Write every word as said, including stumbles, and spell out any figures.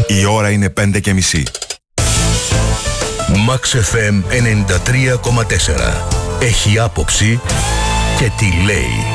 Η ώρα είναι πέντε και μισή. Max εφ εμ ενενήντα τρία κόμμα τέσσερα. Έχει άποψη και τι λέει.